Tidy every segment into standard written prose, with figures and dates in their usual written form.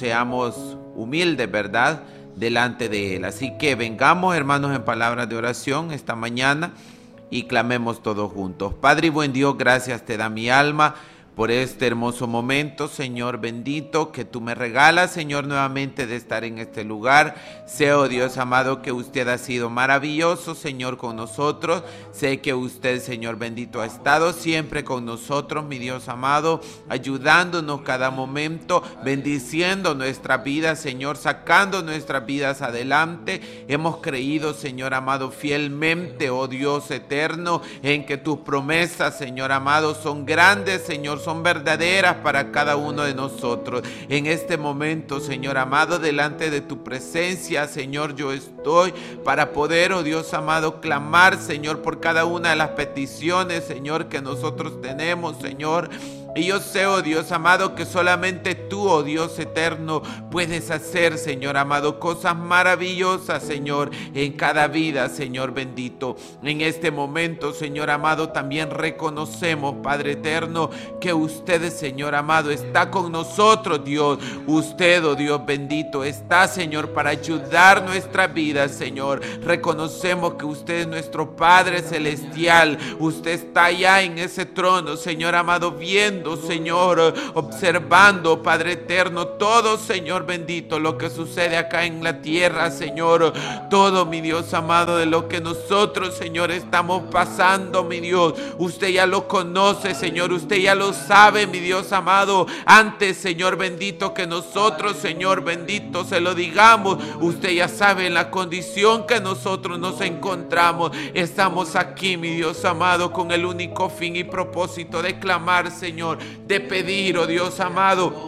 seamos humildes, ¿verdad?, delante de Él. Así que vengamos, hermanos, en palabras de oración esta mañana y clamemos todos juntos. Padre y buen Dios, gracias te da mi alma por este hermoso momento, Señor bendito, que tú me regalas, Señor, nuevamente de estar en este lugar. Sé, oh Dios amado, que usted ha sido maravilloso, Señor, con nosotros. Sé que usted, Señor bendito, ha estado siempre con nosotros, mi Dios amado, ayudándonos cada momento, bendiciendo nuestra vida, Señor, sacando nuestras vidas adelante. Hemos creído, Señor amado, fielmente, oh Dios eterno, en que tus promesas, Señor amado, son grandes, Señor, son verdaderas para cada uno de nosotros. En este momento, Señor amado, delante de tu presencia, Señor, yo estoy para poder, oh Dios amado, clamar, Señor, por cada una de las peticiones, Señor, que nosotros tenemos, Señor. Y yo sé, oh Dios amado, que solamente tú, oh Dios eterno, puedes hacer, Señor amado, cosas maravillosas, Señor, en cada vida, Señor bendito. En este momento, Señor amado, también reconocemos, Padre eterno, que usted, Señor amado, está con nosotros, Dios. Usted, oh Dios bendito, está, Señor, para ayudar nuestra vida, Señor. Reconocemos que usted es nuestro Padre celestial. Usted está allá en ese trono, Señor amado, viendo, Señor, observando, Padre eterno, todo, Señor bendito, lo que sucede acá en la tierra, Señor, todo, mi Dios amado, de lo que nosotros, Señor, estamos pasando, mi Dios, usted ya lo conoce, Señor, usted ya lo sabe, mi Dios amado, antes, Señor bendito, que nosotros, Señor bendito, se lo digamos, usted ya sabe en la condición que nosotros nos encontramos. Estamos aquí, mi Dios amado, con el único fin y propósito de clamar, Señor, de pedir, oh Dios amado,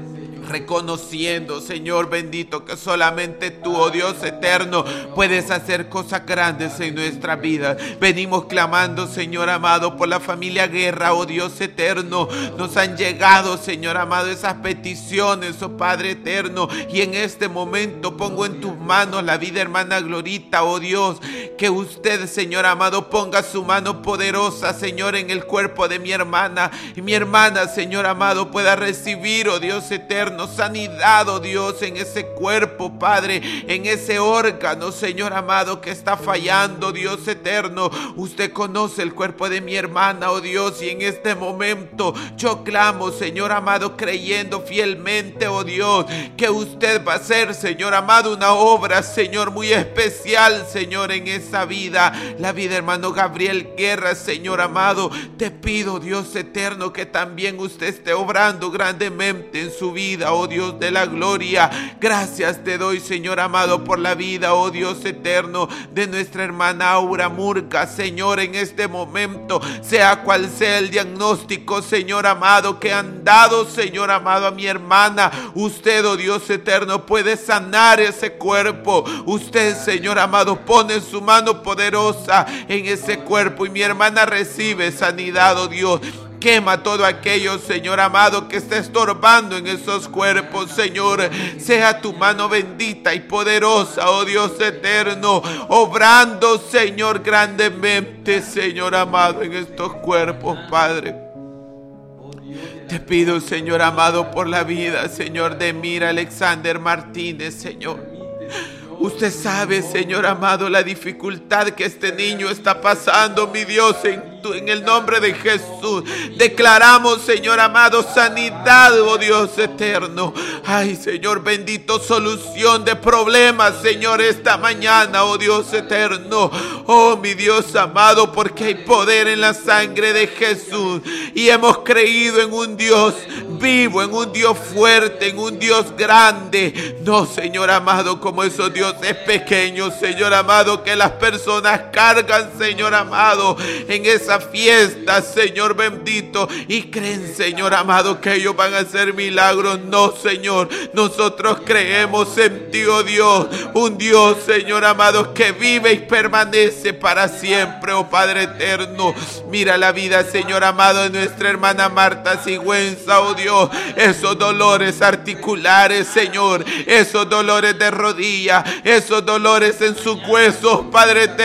reconociendo, Señor bendito, que solamente tú, oh Dios eterno, puedes hacer cosas grandes en nuestra vida. Venimos clamando, Señor amado, por la familia Guerra, oh Dios eterno. Nos han llegado, Señor amado, esas peticiones, oh Padre eterno, y en este momento pongo en tus manos la vida, hermana Glorita, oh Dios, que usted, Señor amado, ponga su mano poderosa, Señor, en el cuerpo de mi hermana, y mi hermana, Señor amado, pueda recibir, oh Dios eterno, sanidad, oh Dios, en ese cuerpo, Padre, en ese órgano, Señor amado, que está fallando, Dios eterno. Usted conoce el cuerpo de mi hermana, oh Dios, y en este momento yo clamo, Señor amado, creyendo fielmente, oh Dios, que usted va a hacer, Señor amado, una obra, Señor, muy especial, Señor, en esa vida, la vida, hermano Gabriel Guerra, Señor amado. Te pido, Dios eterno, que también usted esté obrando grandemente en su vida, oh Dios de la gloria. Gracias te doy, Señor amado, por la vida, oh Dios eterno, de nuestra hermana Aura Murga, Señor, en este momento, sea cual sea el diagnóstico, Señor amado, que han dado, Señor amado, a mi hermana, usted, oh Dios eterno, puede sanar ese cuerpo. Usted, Señor amado, pone su mano poderosa en ese cuerpo y mi hermana recibe sanidad, oh Dios. Quema todo aquello, Señor amado, que está estorbando en esos cuerpos, Señor. Sea tu mano bendita y poderosa, oh Dios eterno, obrando, Señor, grandemente, Señor amado, en estos cuerpos, Padre. Te pido, Señor amado, por la vida, Señor, de Mira Alexander Martínez, Señor. Usted sabe, Señor amado, la dificultad que este niño está pasando, mi Dios, en el nombre de Jesús. Declaramos, Señor amado, sanidad, oh Dios eterno. Ay, Señor bendito, solución de problemas, Señor, esta mañana, oh Dios eterno. Oh, mi Dios amado, porque hay poder en la sangre de Jesús. Y hemos creído en un Dios vivo, en un Dios fuerte, en un Dios grande. No, Señor amado, como esos dioses pequeños, Señor amado, que las personas cargan, Señor amado, en esa fiesta, Señor bendito, y creen, Señor amado, que ellos van a hacer milagros. No, Señor, nosotros creemos en ti, oh Dios, un Dios, Señor amado, que vive y permanece para siempre, oh Padre eterno. Mira la vida, Señor amado, de nuestra hermana Marta Sigüenza, oh Dios, esos dolores articulares, Señor, esos dolores de rodilla, esos dolores en sus huesos, Padre eterno.